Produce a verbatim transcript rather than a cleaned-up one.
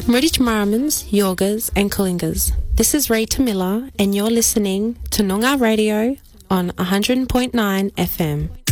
Mridich Maramans, Yogas and Kalingas. This is Rita Miller and you're listening to Noongar Radio on one hundred point nine F M.